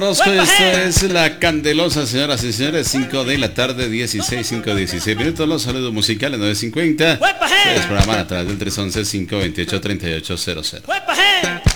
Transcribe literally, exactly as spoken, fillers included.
Esto es La Candelosa, señoras y señores, cinco de la tarde, dieciséis, cinco, dieciséis minutos. Los saludos musicales nueve cincuenta. Ustedes programan a través del tres once, cinco veintiocho, treinta y ocho cero cero.